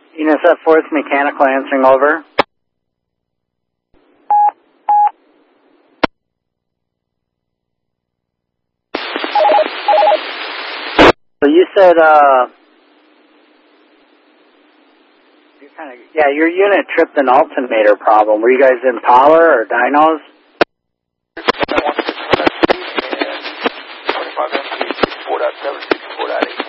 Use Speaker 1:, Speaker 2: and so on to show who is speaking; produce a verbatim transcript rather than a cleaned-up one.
Speaker 1: UNICEF Force Mechanical answering over. So you said, uh, you kind of, yeah, your unit tripped an alternator problem. Were you guys in power or dynos?
Speaker 2: twenty-five M P sixty-four point seven, sixty-four point eight.